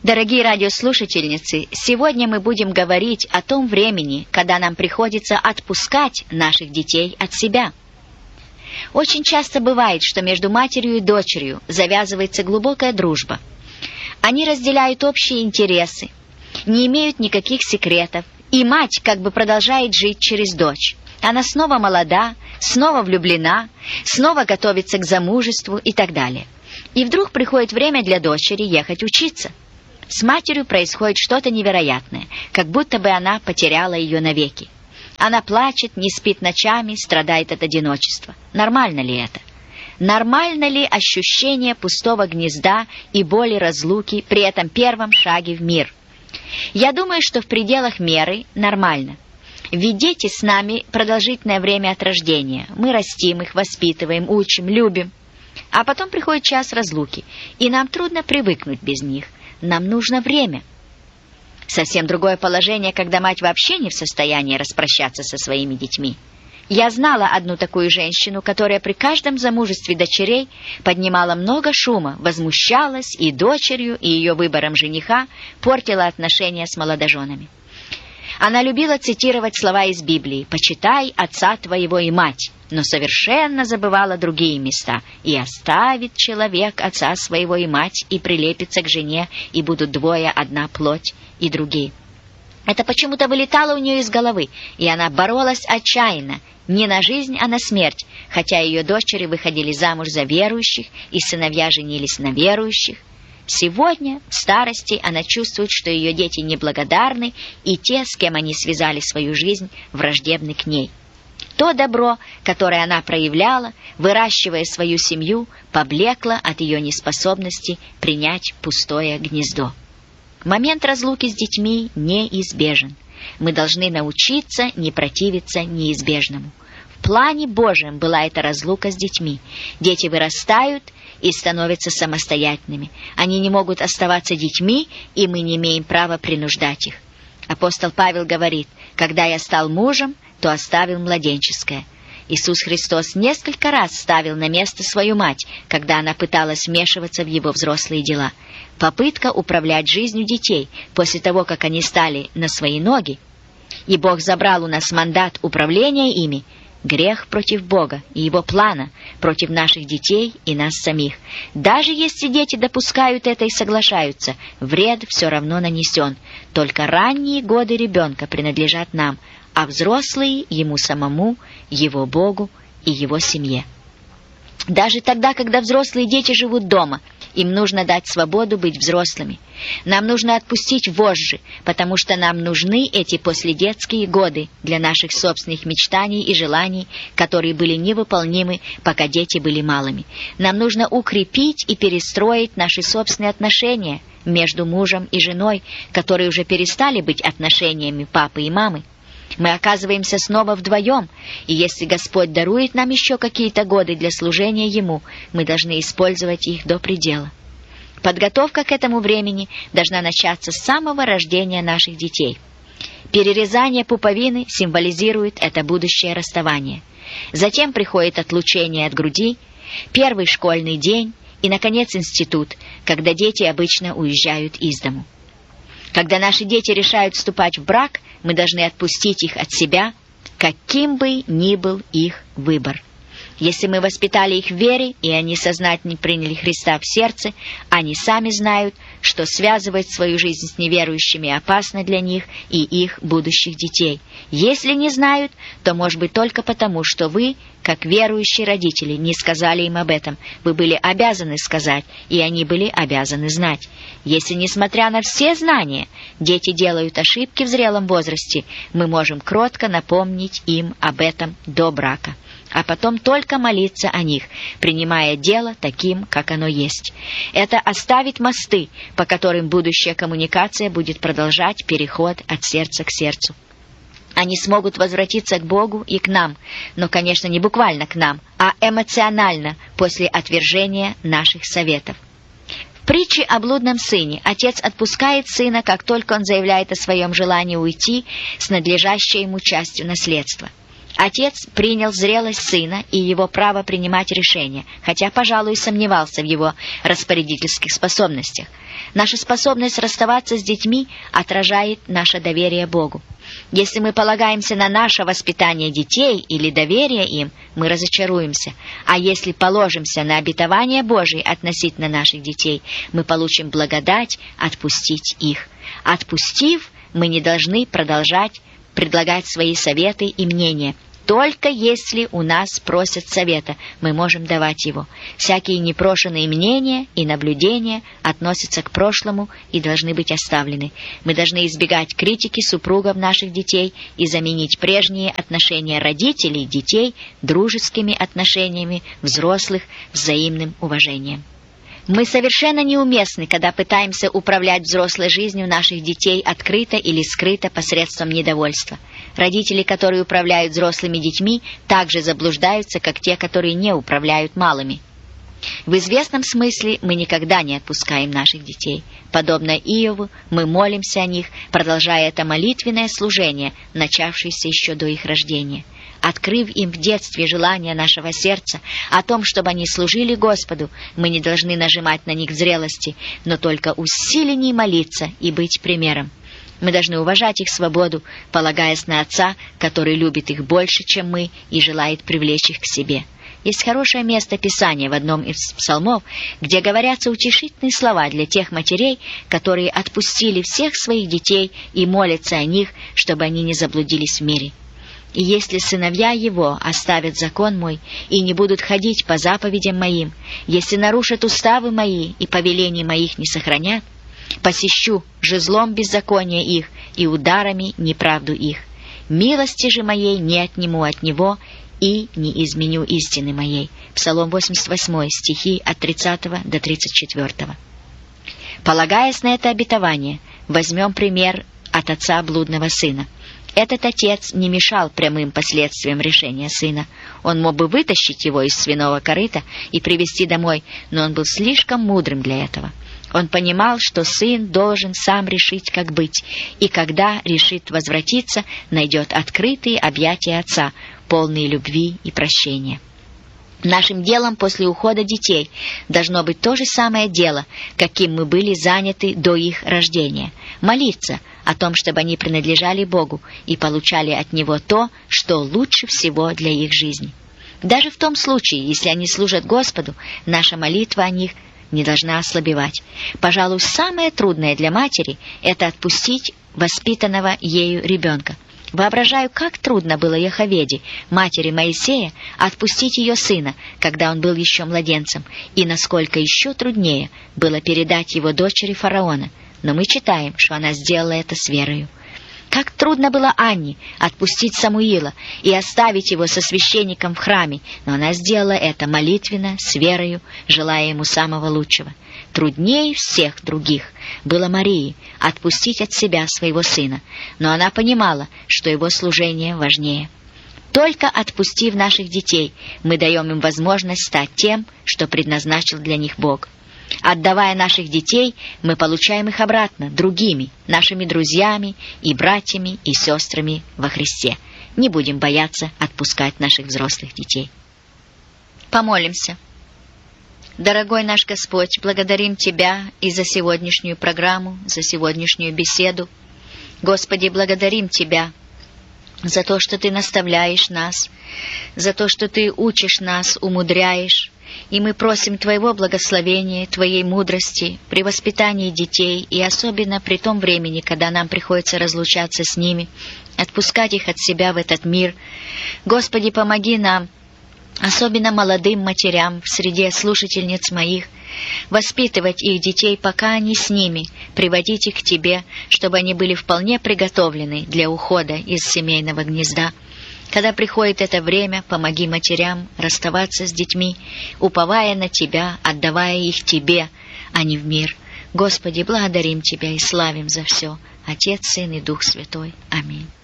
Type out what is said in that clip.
Дорогие радиослушательницы, сегодня мы будем говорить о том времени, когда нам приходится отпускать наших детей от себя. Очень часто бывает, что между матерью и дочерью завязывается глубокая дружба. Они разделяют общие интересы, не имеют никаких секретов, и мать как бы продолжает жить через дочь. Она снова молода, снова влюблена, снова готовится к замужеству и так далее. И вдруг приходит время для дочери ехать учиться. С матерью происходит что-то невероятное, как будто бы она потеряла ее навеки. Она плачет, не спит ночами, страдает от одиночества. Нормально ли это? Нормально ли ощущение пустого гнезда и боли разлуки при этом первом шаге в мир? Я думаю, что в пределах меры нормально. Ведь дети с нами продолжительное время от рождения. Мы растим их, воспитываем, учим, любим. А потом приходит час разлуки, и нам трудно привыкнуть без них. Нам нужно время. Совсем другое положение, когда мать вообще не в состоянии распрощаться со своими детьми. Я знала одну такую женщину, которая при каждом замужестве дочерей поднимала много шума, возмущалась и дочерью, и ее выбором жениха, портила отношения с молодоженами. Она любила цитировать слова из Библии «Почитай отца твоего и мать», но совершенно забывала другие места. «И оставит человек отца своего и мать, и прилепится к жене, и будут двое одна плоть», и другие. Это почему-то вылетало у нее из головы, и она боролась отчаянно, не на жизнь, а на смерть, хотя ее дочери выходили замуж за верующих, и сыновья женились на верующих. Сегодня, в старости, она чувствует, что ее дети неблагодарны, и те, с кем они связали свою жизнь, враждебны к ней. То добро, которое она проявляла, выращивая свою семью, поблекло от ее неспособности принять пустое гнездо. Момент разлуки с детьми неизбежен. Мы должны научиться не противиться неизбежному. В плане Божьем была эта разлука с детьми. Дети вырастают и становятся самостоятельными. Они не могут оставаться детьми, и мы не имеем права принуждать их. Апостол Павел говорит: «Когда я стал мужем, то оставил младенческое». Иисус Христос несколько раз ставил на место свою мать, когда она пыталась вмешиваться в его взрослые дела. Попытка управлять жизнью детей после того, как они стали на свои ноги, и Бог забрал у нас мандат управления ими, грех против Бога и Его плана против наших детей и нас самих. Даже если дети допускают это и соглашаются, вред все равно нанесен. Только ранние годы ребенка принадлежат нам, а взрослые — ему самому, его Богу и его семье. Даже тогда, когда взрослые дети живут дома, им нужно дать свободу быть взрослыми. Нам нужно отпустить вожжи, потому что нам нужны эти последетские годы для наших собственных мечтаний и желаний, которые были невыполнимы, пока дети были малыми. Нам нужно укрепить и перестроить наши собственные отношения между мужем и женой, которые уже перестали быть отношениями папы и мамы. Мы оказываемся снова вдвоем, и если Господь дарует нам еще какие-то годы для служения Ему, мы должны использовать их до предела. Подготовка к этому времени должна начаться с самого рождения наших детей. Перерезание пуповины символизирует это будущее расставание. Затем приходит отлучение от груди, первый школьный день и, наконец, институт, когда дети обычно уезжают из дому. Когда наши дети решают вступать в брак, мы должны отпустить их от себя, каким бы ни был их выбор. Если мы воспитали их в вере, и они сознательно приняли Христа в сердце, они сами знают, что связывать свою жизнь с неверующими опасно для них и их будущих детей. Если не знают, то, может быть, только потому, что вы, как верующие родители, не сказали им об этом. Вы были обязаны сказать, и они были обязаны знать. Если, несмотря на все знания, дети делают ошибки в зрелом возрасте, мы можем кротко напомнить им об этом до брака, а потом только молиться о них, принимая дело таким, как оно есть. Это оставить мосты, по которым будущая коммуникация будет продолжать переход от сердца к сердцу. Они смогут возвратиться к Богу и к нам, но, конечно, не буквально к нам, а эмоционально после отвержения наших советов. В притче о блудном сыне отец отпускает сына, как только он заявляет о своем желании уйти с надлежащей ему частью наследства. Отец принял зрелость сына и его право принимать решения, хотя, пожалуй, сомневался в его распорядительских способностях. Наша способность расставаться с детьми отражает наше доверие Богу. Если мы полагаемся на наше воспитание детей или доверие им, мы разочаруемся. А если положимся на обетование Божие относительно наших детей, мы получим благодать отпустить их. Отпустив, мы не должны продолжать предлагать свои советы и мнения. Только если у нас просят совета, мы можем давать его. Всякие непрошенные мнения и наблюдения относятся к прошлому и должны быть оставлены. Мы должны избегать критики супругов наших детей и заменить прежние отношения родителей и детей дружескими отношениями взрослых, взаимным уважением. Мы совершенно неуместны, когда пытаемся управлять взрослой жизнью наших детей открыто или скрыто посредством недовольства. Родители, которые управляют взрослыми детьми, также заблуждаются, как те, которые не управляют малыми. В известном смысле мы никогда не отпускаем наших детей. Подобно Иову, мы молимся о них, продолжая это молитвенное служение, начавшееся еще до их рождения. Открыв им в детстве желание нашего сердца о том, чтобы они служили Господу, мы не должны нажимать на них в зрелости, но только усиленней молиться и быть примером. Мы должны уважать их свободу, полагаясь на Отца, который любит их больше, чем мы, и желает привлечь их к себе. Есть хорошее место Писания в одном из псалмов, где говорятся утешительные слова для тех матерей, которые отпустили всех своих детей и молятся о них, чтобы они не заблудились в мире. И если сыновья его оставят закон мой и не будут ходить по заповедям моим, если нарушат уставы мои и повелений моих не сохранят, посещу жезлом беззакония их и ударами неправду их. Милости же моей не отниму от него и не изменю истины моей». Псалом 88, стихи от 30 до 34. Полагаясь на это обетование, возьмем пример от отца блудного сына. Этот отец не мешал прямым последствиям решения сына. Он мог бы вытащить его из свиного корыта и привести домой, но он был слишком мудрым для этого. Он понимал, что сын должен сам решить, как быть, и когда решит возвратиться, найдет открытые объятия отца, полные любви и прощения. Нашим делом после ухода детей должно быть то же самое дело, каким мы были заняты до их рождения — молиться о том, чтобы они принадлежали Богу и получали от Него то, что лучше всего для их жизни. Даже в том случае, если они служат Господу, наша молитва о них не должна ослабевать. Пожалуй, самое трудное для матери — это отпустить воспитанного ею ребенка. Воображаю, как трудно было Йохаведе, матери Моисея, отпустить ее сына, когда он был еще младенцем, и насколько еще труднее было передать его дочери фараона. Но мы читаем, что она сделала это с верою. Как трудно было Анне отпустить Самуила и оставить его со священником в храме, но она сделала это молитвенно, с верою, желая ему самого лучшего. Труднее всех других было Марии отпустить от себя своего сына, но она понимала, что его служение важнее. Только отпустив наших детей, мы даем им возможность стать тем, что предназначил для них Бог. Отдавая наших детей, мы получаем их обратно другими, нашими друзьями и братьями и сестрами во Христе. Не будем бояться отпускать наших взрослых детей. Помолимся. Дорогой наш Господь, благодарим Тебя и за сегодняшнюю программу, за сегодняшнюю беседу. Господи, благодарим Тебя за то, что Ты наставляешь нас, за то, что Ты учишь нас, умудряешь. И мы просим Твоего благословения, Твоей мудрости при воспитании детей и особенно при том времени, когда нам приходится разлучаться с ними, отпускать их от себя в этот мир. Господи, помоги нам, особенно молодым матерям в среде слушательниц моих, воспитывать их детей, пока они с ними, приводить их к Тебе, чтобы они были вполне приготовлены для ухода из семейного гнезда. Когда приходит это время, помоги матерям расставаться с детьми, уповая на Тебя, отдавая их Тебе, а не в мир. Господи, благодарим Тебя и славим за все. Отец, Сын и Дух Святой. Аминь.